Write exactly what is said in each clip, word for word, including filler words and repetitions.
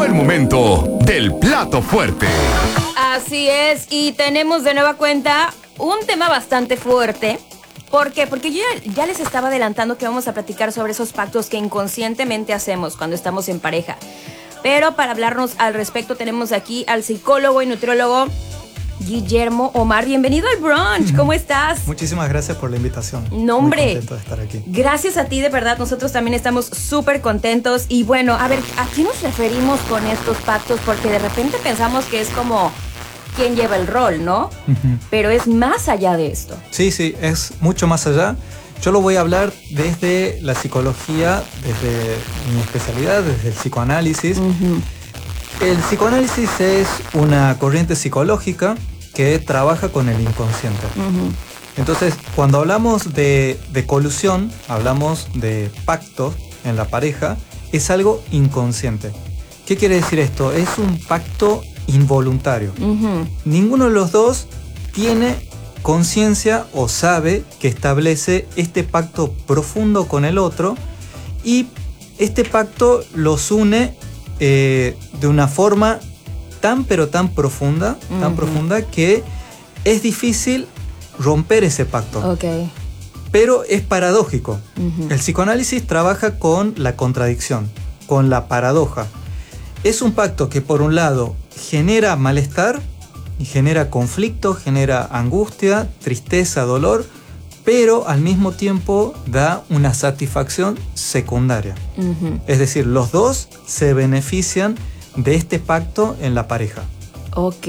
Llegó el momento del plato fuerte. Así es, y tenemos de nueva cuenta un tema bastante fuerte. ¿Por qué? Porque yo ya, ya les estaba adelantando que vamos a platicar sobre esos pactos que inconscientemente hacemos cuando estamos en pareja. Pero para hablarnos al respecto tenemos aquí al psicólogo y nutriólogo Guillermo Omar. Bienvenido al brunch, ¿cómo estás? Muchísimas gracias por la invitación. No, hombre. Muy contento de estar aquí. Gracias a ti, de verdad, nosotros también estamos súper contentos. Y bueno, a ver, ¿a qué nos referimos con estos pactos? Porque de repente pensamos que es como quién lleva el rol, ¿no? Uh-huh. Pero es más allá de esto. Sí, sí, es mucho más allá. Yo lo voy a hablar desde la psicología, desde mi especialidad, desde el psicoanálisis. Uh-huh. El psicoanálisis es una corriente psicológica que trabaja con el inconsciente. Uh-huh. Entonces, cuando hablamos de, de colusión, hablamos de pacto en la pareja, es algo inconsciente. ¿Qué quiere decir esto? Es un pacto involuntario. Uh-huh. Ninguno de los dos tiene conciencia o sabe que establece este pacto profundo con el otro, y este pacto los une eh, de una forma tan pero tan profunda, uh-huh. tan profunda que es difícil romper ese pacto. Okay. Pero es paradójico. Uh-huh. El psicoanálisis trabaja con la contradicción, con la paradoja. Es un pacto que por un lado genera malestar, genera conflicto, genera angustia, tristeza, dolor, pero al mismo tiempo da una satisfacción secundaria. Uh-huh. Es decir, los dos se benefician de este pacto en la pareja. Ok,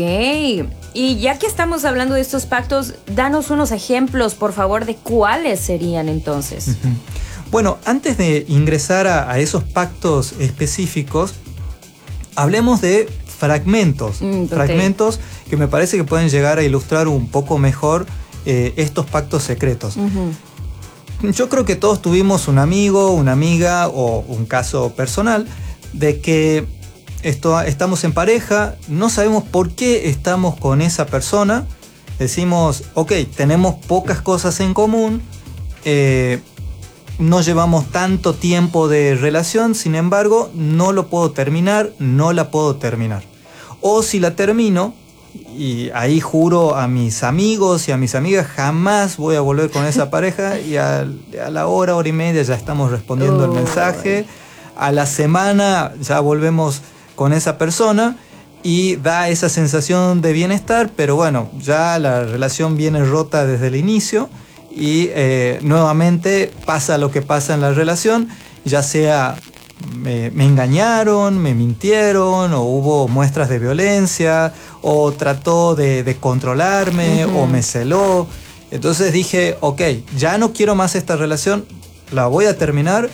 y ya que estamos hablando de estos pactos, danos unos ejemplos, por favor, de cuáles serían entonces. Uh-huh. Bueno, antes de ingresar a, a esos pactos específicos, hablemos de fragmentos, mm, okay. fragmentos que me parece que pueden llegar a ilustrar un poco mejor eh, estos pactos secretos. Uh-huh. Yo creo que todos tuvimos un amigo, una amiga o un caso personal de que esto, estamos en pareja, no sabemos por qué estamos con esa persona, decimos, ok, tenemos pocas cosas en común, eh, no llevamos tanto tiempo de relación, sin embargo, no lo puedo terminar, no la puedo terminar. O si la termino, y ahí juro a mis amigos y a mis amigas, jamás voy a volver con esa pareja, y a, a la hora, hora y media ya estamos respondiendo oh, el mensaje, a la semana ya volvemos con esa persona, y da esa sensación de bienestar, pero bueno, ya la relación viene rota desde el inicio, y eh, nuevamente pasa lo que pasa en la relación, ya sea me, me engañaron, me mintieron, o hubo muestras de violencia, o trató de, de controlarme, uh-huh. o me celó. Entonces dije, ok, ya no quiero más esta relación, la voy a terminar,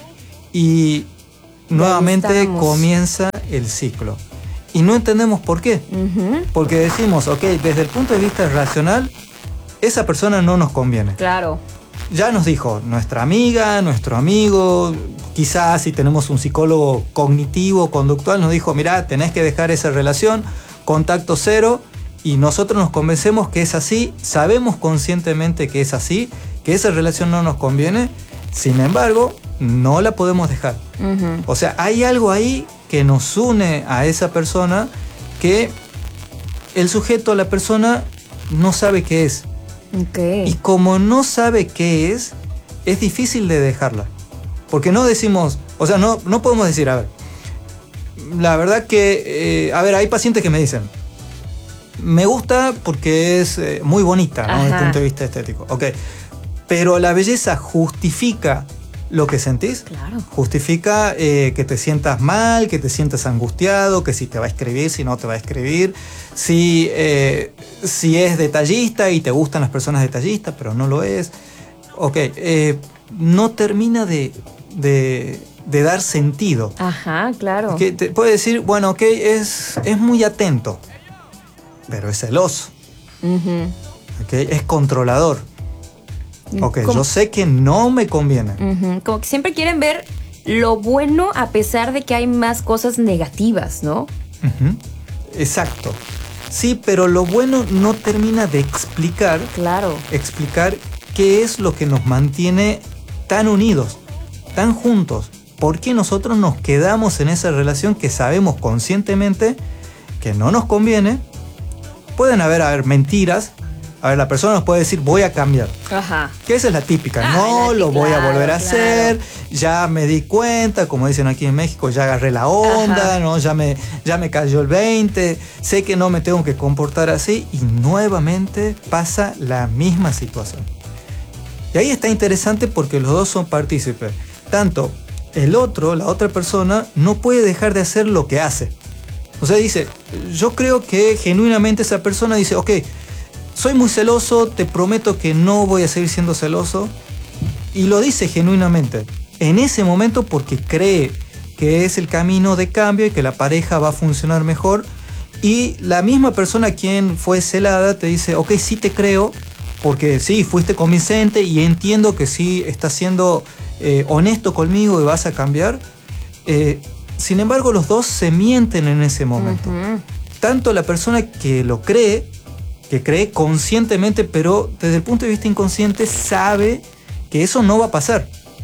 y nuevamente comienza el ciclo. Y no entendemos por qué. Uh-huh. Porque decimos, ok, desde el punto de vista racional, esa persona no nos conviene. Claro. Ya nos dijo nuestra amiga, nuestro amigo, quizás si tenemos un psicólogo cognitivo, conductual, nos dijo, mirá, tenés que dejar esa relación, contacto cero, y nosotros nos convencemos que es así, sabemos conscientemente que es así, que esa relación no nos conviene, sin embargo, no la podemos dejar. Uh-huh. O sea, hay algo ahí que nos une a esa persona que el sujeto, la persona, no sabe qué es. Okay. Y como no sabe qué es, es difícil de dejarla. Porque no decimos, o sea, no, no podemos decir, a ver, la verdad que, eh, a ver, hay pacientes que me dicen, me gusta porque es eh, muy bonita, ¿no? Desde el punto de vista estético. Ok, pero la belleza justifica lo que sentís. Claro. Justifica eh, que te sientas mal, que te sientas angustiado, que si te va a escribir, si no te va a escribir, si, eh, si es detallista y te gustan las personas detallistas, pero no lo es. Ok, eh, no termina de, de, de dar sentido. Ajá, claro. Que te puede decir, bueno, ok, es, es muy atento, pero es celoso. Uh-huh. Okay, es controlador. Ok, como, yo sé que no me conviene. Uh-huh, como que siempre quieren ver lo bueno a pesar de que hay más cosas negativas, ¿no? Uh-huh. Exacto. Sí, pero lo bueno no termina de explicar. Claro. Explicar qué es lo que nos mantiene tan unidos, tan juntos, por qué nosotros nos quedamos en esa relación que sabemos conscientemente que no nos conviene. Pueden haber, haber mentiras. A ver, la persona nos puede decir, voy a cambiar. Ajá. Que esa es la típica. Ah, no, la lo voy claro, a volver a claro. hacer. Ya me di cuenta, como dicen aquí en México, ya agarré la onda, ¿no? Ya me, ya me cayó el veinte. Sé que no me tengo que comportar así. Y nuevamente pasa la misma situación. Y ahí está interesante porque los dos son partícipes. Tanto el otro, la otra persona, no puede dejar de hacer lo que hace. O sea, dice, yo creo que genuinamente esa persona dice, ok, soy muy celoso, te prometo que no voy a seguir siendo celoso. Y lo dice genuinamente. En ese momento porque cree que es el camino de cambio y que la pareja va a funcionar mejor. Y la misma persona quien fue celada te dice, ok, sí te creo, porque sí, fuiste convincente y entiendo que sí estás siendo eh, honesto conmigo y vas a cambiar. Eh, sin embargo, los dos se mienten en ese momento. Uh-huh. Tanto la persona que lo cree, que cree conscientemente, pero desde el punto de vista inconsciente sabe que eso no va a pasar.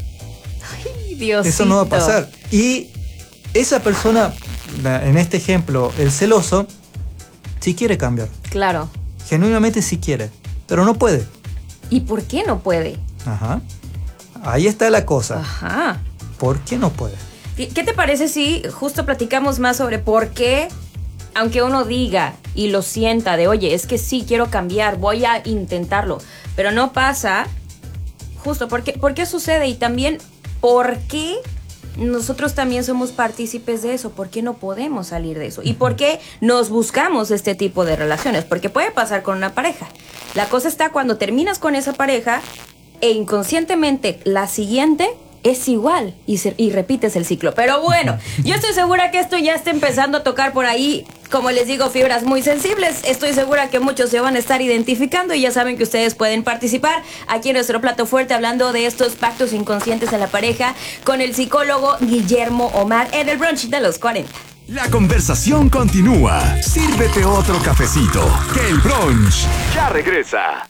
Ay, Diosito. Eso no va a pasar. Y esa persona, en este ejemplo, el celoso, sí quiere cambiar. Claro. Genuinamente sí quiere, pero no puede. ¿Y por qué no puede? Ajá. Ahí está la cosa. Ajá. ¿Por qué no puede? ¿Qué te parece si justo platicamos más sobre por qué, aunque uno diga y lo sienta de, oye, es que sí, quiero cambiar, voy a intentarlo, pero no pasa, justo, ¿por qué, por qué sucede? Y también, ¿por qué nosotros también somos partícipes de eso? ¿Por qué no podemos salir de eso? ¿Y por qué nos buscamos este tipo de relaciones? Porque puede pasar con una pareja. La cosa está cuando terminas con esa pareja e inconscientemente la siguiente es igual y, se, y repites el ciclo. Pero bueno, yo estoy segura que esto ya está empezando a tocar por ahí, como les digo, fibras muy sensibles. Estoy segura que muchos se van a estar identificando y ya saben que ustedes pueden participar aquí en nuestro plato fuerte hablando de estos pactos inconscientes en la pareja con el psicólogo Guillermo Omar en el brunch de los cuarenta. La conversación continúa. Sírvete otro cafecito, que el brunch ya regresa.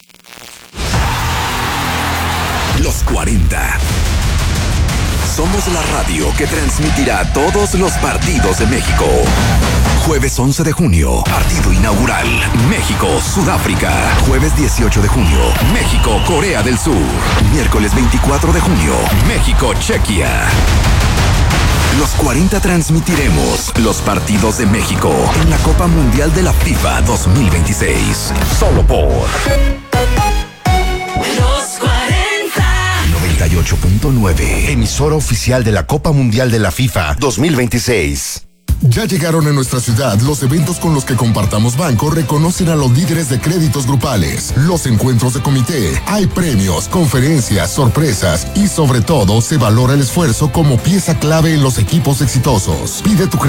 Los cuarenta. Somos la radio que transmitirá todos los partidos de México. Jueves once de junio, partido inaugural. México-Sudáfrica. Jueves dieciocho de junio, México-Corea del Sur. Miércoles veinticuatro de junio, México-Chequia. Los cuarenta transmitiremos los partidos de México en la Copa Mundial de la FIFA dos mil veintiséis. Solo por Los cuarenta. noventa y ocho punto nueve. Emisora oficial de la Copa Mundial de la FIFA dos mil veintiséis. Ya llegaron a nuestra ciudad los eventos con los que Compartamos Banco reconocen a los líderes de créditos grupales, los encuentros de comité, hay premios, conferencias, sorpresas y sobre todo se valora el esfuerzo como pieza clave en los equipos exitosos. Pide tu crédito